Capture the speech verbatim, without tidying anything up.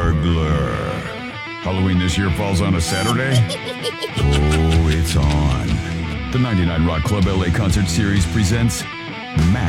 Burglar. Halloween this year falls on a Saturday? Oh, it's on. The ninety-nine Rock Club L A Concert Series presents Mac